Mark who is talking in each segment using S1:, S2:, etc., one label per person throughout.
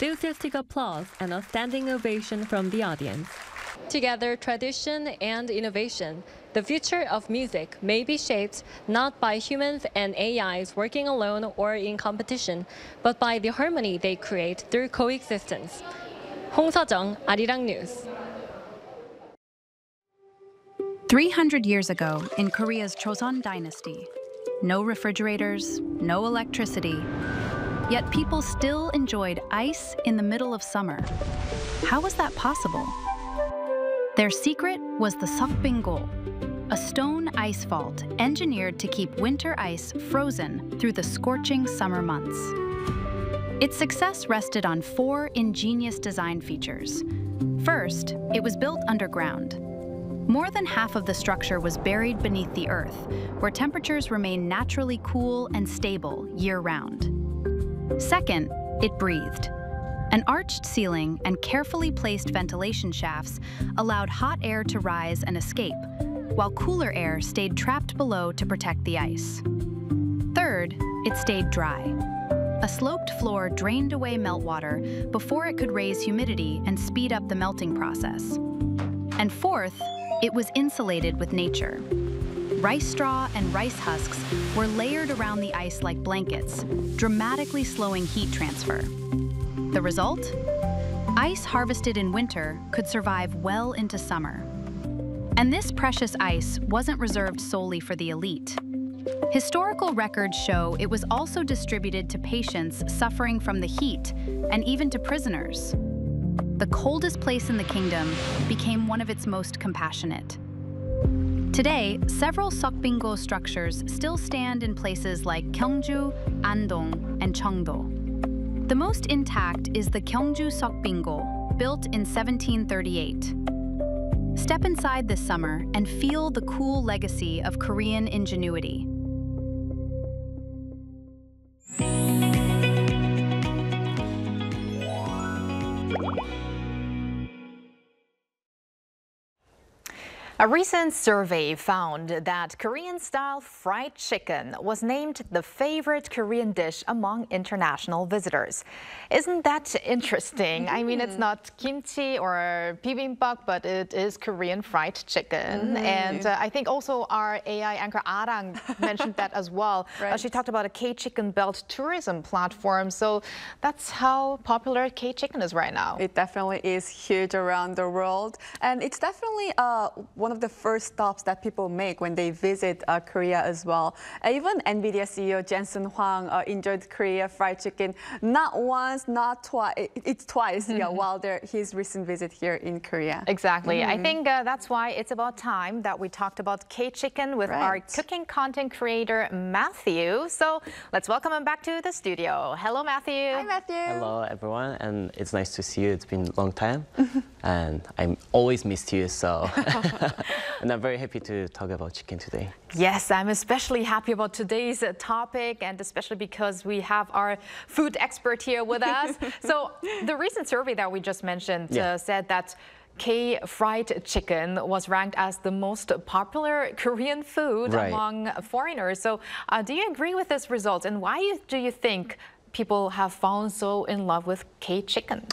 S1: enthusiastic applause and a standing ovation from the audience. Together, tradition and innovation, the future of music may be shaped not by humans and AIs working alone or in competition, but by the harmony they create through coexistence. Hong Seo-jung, Arirang News.
S2: 300 years ago, in Korea's Joseon dynasty, no refrigerators, no electricity, yet people still enjoyed ice in the middle of summer. How was that possible? Their secret was the Seokbingo, a stone ice vault engineered to keep winter ice frozen through the scorching summer months. Its success rested on 4 ingenious design features. First, it was built underground. More than half of the structure was buried beneath the earth, where temperatures remain naturally cool and stable year-round. Second, it breathed. An arched ceiling and carefully placed ventilation shafts allowed hot air to rise and escape, while cooler air stayed trapped below to protect the ice. Third, it stayed dry. A sloped floor drained away meltwater before it could raise humidity and speed up the melting process. And fourth, it was insulated with nature. Rice straw and rice husks were layered around the ice like blankets, dramatically slowing heat transfer. The result? Ice harvested in winter could survive well into summer. And this precious ice wasn't reserved solely for the elite. Historical records show it was also distributed to patients suffering from the heat and even to prisoners. The coldest place in the kingdom became one of its most compassionate. Today, several Seokbingo structures still stand in places like Gyeongju, Andong, and Cheongdo. The most intact is the Gyeongju Seokbingo, built in 1738. Step inside this summer and feel the cool legacy of Korean ingenuity.
S3: A recent survey found that Korean-style fried chicken was named the favorite Korean dish among international visitors. Isn't that interesting? I mean, it's not kimchi or bibimbap, but it is Korean fried chicken. And I think also our AI anchor Arang mentioned that as well.
S4: Right.
S3: She talked about a K-Chicken Belt tourism platform. So that's how popular K-Chicken is right now.
S4: It definitely is huge around the world. And it's definitely one of the first stops that people make when they visit Korea as well. Even NVIDIA CEO Jensen Huang enjoyed Korea fried chicken not once, not twice, it's twice while his recent visit here in Korea.
S3: Exactly. I think that's why it's about time that we talked about K-Chicken with our cooking content creator, Matthew. So let's welcome him back to the studio. Hello, Matthew.
S4: Hi, Matthew.
S5: Hello, everyone, and it's nice to see you. It's been a long time, and I always missed you, so... And I'm very happy to talk about chicken today.
S3: Yes, I'm especially happy about today's topic, and especially because we have our food expert here with us. So the recent survey that we just mentioned said that K-fried chicken was ranked as the most popular Korean food among foreigners. So do you agree with this result, and why do you think people have fallen so in love with K-chicken?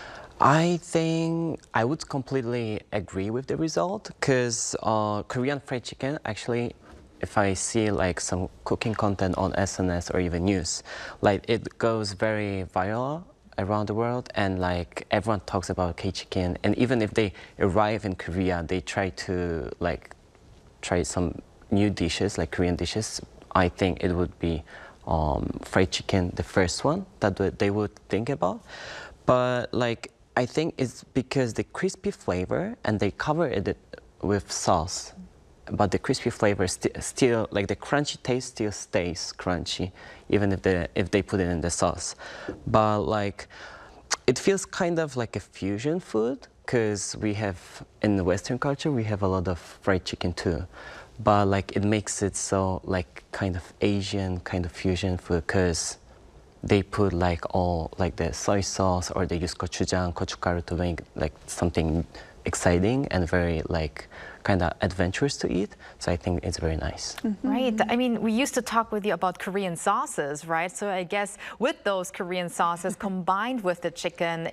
S5: I think I would completely agree with the result, because Korean fried chicken, actually, if I see like some cooking content on SNS or even news, like it goes very viral around the world, and like everyone talks about K-chicken, and even if they arrive in Korea, they try to like try some new dishes, like Korean dishes. I think it would be fried chicken, the first one that they would think about. But like, I think it's because the crispy flavor, and they cover it with sauce, but the crispy flavor still, like the crunchy taste still stays crunchy, even if they put it in the sauce. But like, it feels kind of like a fusion food, because we have, in the Western culture, we have a lot of fried chicken too. But like, it makes it so like kind of Asian kind of fusion food, because they put like all like the soy sauce, or they use gochujang, gochugaru to make like something exciting and very like kind of adventurous to eat. So I think it's very nice.
S3: Right. I mean, we used to talk with you about Korean sauces, right? So I guess with those Korean sauces combined with the chicken,